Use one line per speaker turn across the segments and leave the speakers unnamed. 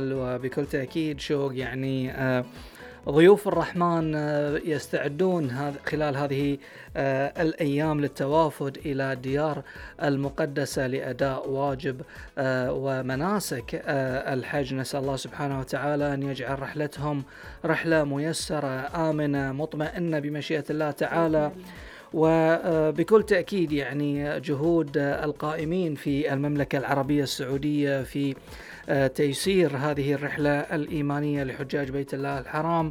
أمل وبكل تأكيد شوق. يعني ضيوف الرحمن يستعدون خلال هذه الأيام للتوافد إلى الديار المقدسة لأداء واجب ومناسك الحج. نسأل الله سبحانه وتعالى أن يجعل رحلتهم رحلة ميسرة آمنة مطمئنة بمشيئة الله تعالى. وبكل تأكيد يعني جهود القائمين في المملكة العربية السعودية في تيسير هذه الرحلة الإيمانية لحجاج بيت الله الحرام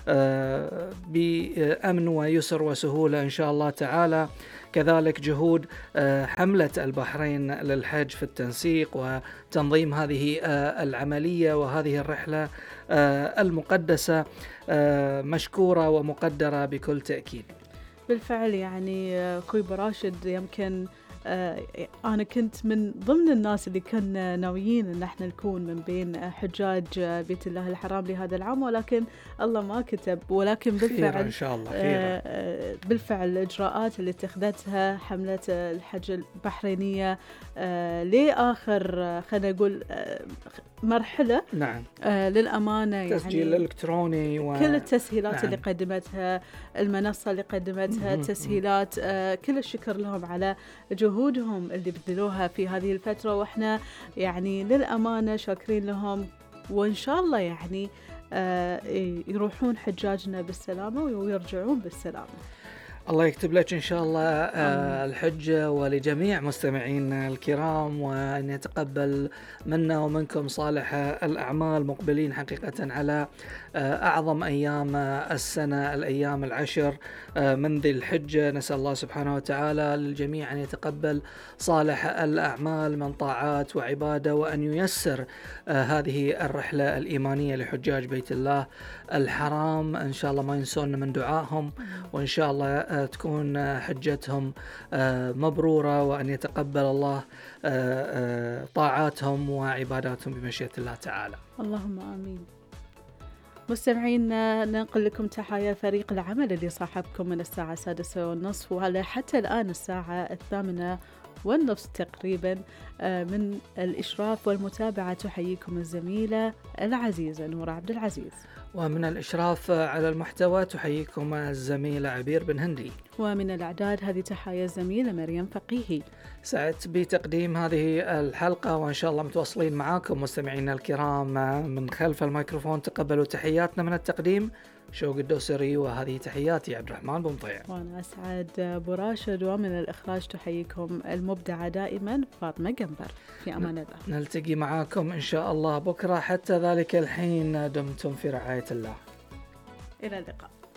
بأمن ويسر وسهولة إن شاء الله تعالى. كذلك جهود حملة البحرين للحج في التنسيق وتنظيم هذه العملية وهذه الرحلة المقدسة مشكورة ومقدرة بكل تأكيد.
بالفعل يعني أخوي براشد، يمكن أنا كنت من ضمن الناس اللي كنا ناويين أن احنا نكون من بين حجاج بيت الله الحرام لهذا العام، ولكن الله ما كتب. ولكن بالفعل
إن شاء الله
بالفعل الإجراءات اللي اتخذتها حملة الحج البحرينية لآخر خلينا نقول مرحلة،
نعم
للأمانة
تسجيل
يعني
إلكتروني
كل التسهيلات
نعم.
اللي قدمتها المنصة اللي قدمتها التسهيلات، كل الشكر لهم على جهودهم اللي بذلوها في هذه الفترة، وإحنا يعني للأمانة شاكرين لهم. وإن شاء الله يعني يروحون حجاجنا بالسلامة ويرجعون بالسلامة.
الله يكتب لك إن شاء الله الحجة، ولجميع مستمعين الكرام، وأن يتقبل منا ومنكم صالح الأعمال، مقبلين حقيقة على أعظم أيام السنة، الأيام العشر من ذي الحجة. نسأل الله سبحانه وتعالى للجميع أن يتقبل صالح الأعمال من طاعات وعبادة، وأن ييسر هذه الرحلة الإيمانية لحجاج بيت الله الحرام. إن شاء الله ما ينسون من دعائهم، وإن شاء الله تكون حجتهم مبرورة، وأن يتقبل الله طاعاتهم وعباداتهم بمشيئة الله تعالى.
اللهم آمين. مستمعين، ننقل لكم تحايا فريق العمل اللي صاحبكم من الساعة 6:30 وهلا حتى الآن الساعة 8:30 تقريبا. من الإشراف والمتابعة تحييكم الزميلة العزيزة نور عبد العزيز،
ومن الإشراف على المحتوى تحييكم الزميلة عبير بن هندي،
ومن الإعداد هذه تحايا الزميلة مريم فقيهي.
سعدت بتقديم هذه الحلقة، وإن شاء الله متواصلين معاكم مستمعينا الكرام من خلف الميكروفون. تقبلوا تحياتنا من التقديم شوق الدوسري، وهذه تحياتي عبد الرحمن بن مطيع.
وأنا أسعد أبو راشد، ومن الإخراج تحييكم المبدعة دائما فاطمة قنبر. في أمان الله،
نلتقي معاكم إن شاء الله بكرة. حتى ذلك الحين دمتم في رعاية الله.
إلى اللقاء.